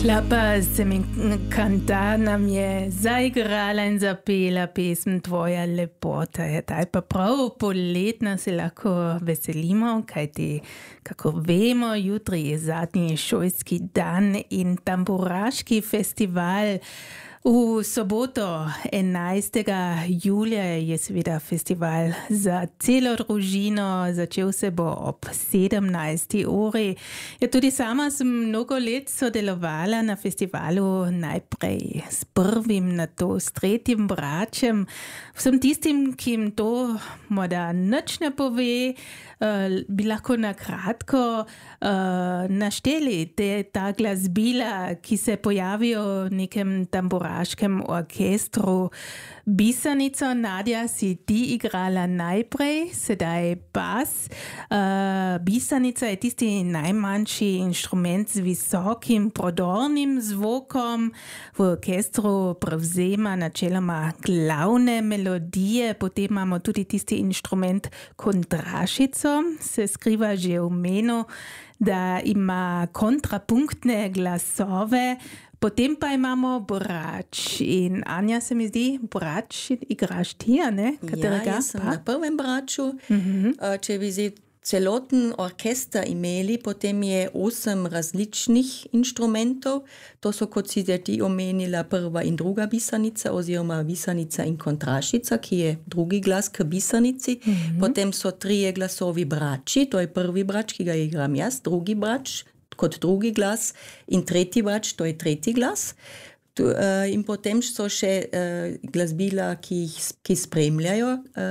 Klapa se mi canta nam je zaigrala in zapela pesem Tvoja lepota. Je taj pa prav poletna se lahko veselimo, kajti, kako vemo, jutri je zadnji šolski dan in tamburaški festival. V soboto 11. julija je seveda festival za celo družino, začel se bo ob 17. uri. Ja, tudi sama sem mnogo let sodelovala na festivalu, najprej s prvim, nato s tretjim bračem. Vsem tistim, ki jim to morda nič ne pove, bi lahko na kratko našteli ta glasbila, ki se pojavijo v nekem tamburaškem orkestru. Bisanico, Nadja, si ti igrala najprej, sedaj bas. Bisanica je tisti najmanjši inštrument z visokim prodornim zvokom. V orkestru prevzema načeloma glavne melodije, potem imamo tudi tisti inštrument kontrašico, se skriva že v imenu, da ima kontrapunktne glasove. Potem pa imamo brač in Anja, se mi zdi, brač igraš ti, a ne? Katerega? Ja, jaz sem na prvem braču. Če bi zdaj celoten orkester imeli, potem je 8 različnih inštrumentov. To so, kot si ti omenila, prva in druga bisanica, oziroma bisanica in kontrašica, ki je drugi glas k bisanici. Potem so 3 glasovi brači, to je prvi brač, ki ga igram jaz, drugi brač, kot drugi glas in tretji brač, to je tretji glas. In potem so še glasbila, ki spremljajo.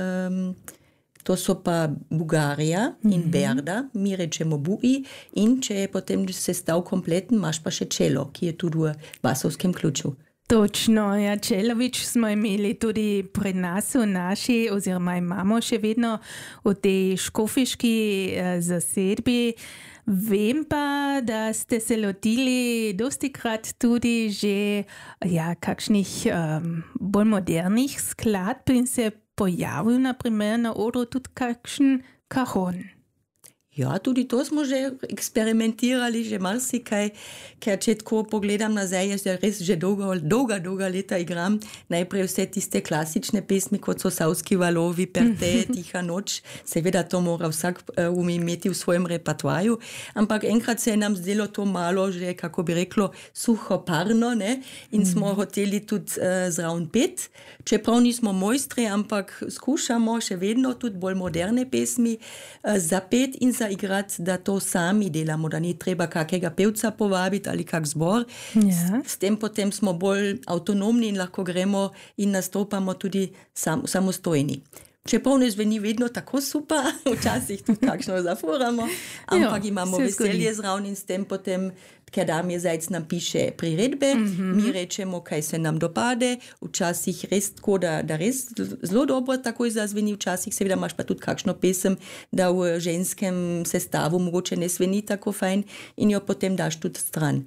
To so pa Bugarija in Berda, mi rečemo Bui, in če je potem sestav kompleten, imaš pa še čelo, ki je tudi v basovskem ključu. Točno, ja, Čelovič smo imeli tudi pri nas v naši, oziroma imamo še vedno v tej škofiški zasedbi. Vem pa, da ste se lotili dostikrat tudi že kakšnih bolj modernih skladb in se pojavil na primer na odru tudi kakšen cajon. Ja, tudi to smo že eksperimentirali, že marsikaj, ker če tako pogledam nazaj, jaz res že dolga leta igram. Najprej vse tiste klasične pesmi, kot so Savski valovi, Perte, Tiha noč. Seveda to mora vsak imeti v svojem repertoarju, ampak enkrat se je nam zdelo to malo že, kako bi reklo, suhoparno, ne? In smo hoteli tudi zraven pet. Čeprav nismo mojstri, ampak skušamo še vedno tudi bolj moderne pesmi zapet in igrati, da to sami delamo, da ni treba kakega pevca povabiti ali kak zbor. Ja. S tem potem smo bolj avtonomni in lahko gremo in nastopamo tudi samostojni. Čeprav ne zveni vedno tako super, včasih tudi kakšno zafuramo, ampak imamo veselje zraven in s tem potem, ker Damir Zajc nam piše priredbe, mi rečemo, kaj se nam dopade, včasih res tako, da res zelo dobro takoj zazveni, včasih seveda imaš pa tudi kakšno pesem, da v ženskem sestavu mogoče ne zveni tako fajn in jo potem daš tudi stran.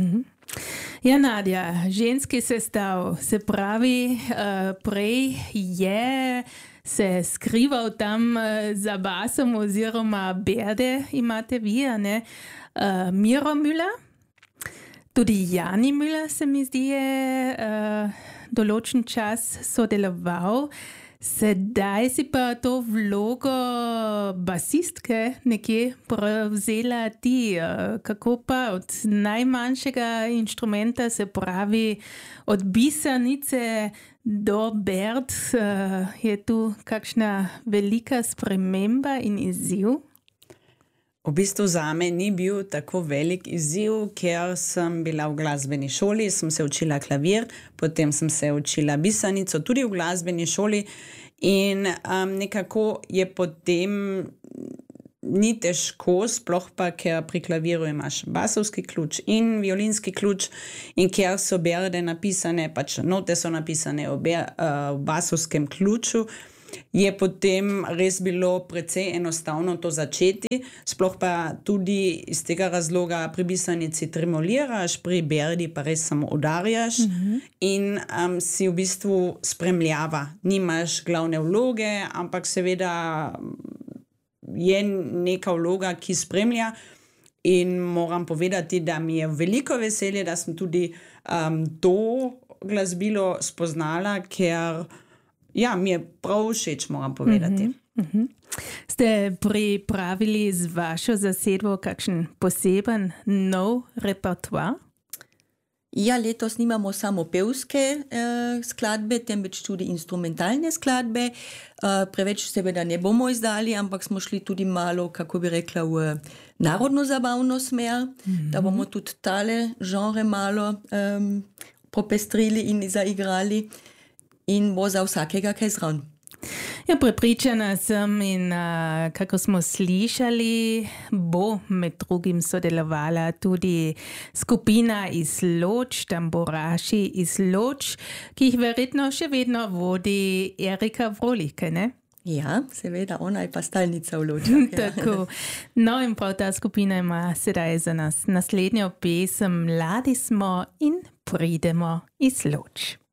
Ja, Nadja, ženski sestav, se pravi, prej je se skrival tam za basom oziroma Berde imate vi, a ne? Miro Müller, tudi Jani Müller se mi zdi je določen čas sodeloval. Sedaj si pa to vlogo basistke nekje prevzela ti. Kako pa od najmanjšega inštrumenta, se pravi od bisanice do Berd, je tu kakšna velika sprememba in izziv? V bistvu zame ni bil tako velik izziv, ker sem bila v glasbeni šoli, sem se učila klavir, potem sem se učila bisanico tudi v glasbeni šoli in nekako je potem ni težko, sploh pa, ker pri klaviru imaš basovski ključ in violinski ključ in ker so berde napisane, pač note so napisane v basovskem ključu, je potem res bilo precej enostavno to začeti, sploh pa tudi iz tega razloga pri bisanici tremoliraš, pri berdi pa res samo udarjaš in si v bistvu spremljava. Nimaš glavne vloge, ampak seveda je neka vloga, ki spremlja In moram povedati, da mi je veliko veselje, da sem tudi to glasbilo spoznala, ker mi je prav všeč, moram povedati. Ste pripravili z vašo zasedbo kakšen poseben nov repertoar? Ja, letos nimamo samo pevske skladbe, temveč tudi instrumentalne skladbe. Preveč seveda ne bomo izdali, ampak smo šli tudi malo, kako bi rekla, v narodno-zabavno smer, da bomo tudi tale žanre malo popestrili in zaigrali in bo za vsakega kaj zraven. Ja, prepričana sem in kako smo slišali, bo med drugim sodelovala tudi skupina iz Loč, tamburaši iz Loč, ki jih verjetno še vedno vodi Erika Vrolik, ne? Ja, seveda, ona je pa stalnica v Ločah. Tako. No in prav ta skupina ima sedaj za nas naslednjo pesem Mladi smo in pridemo iz Loč.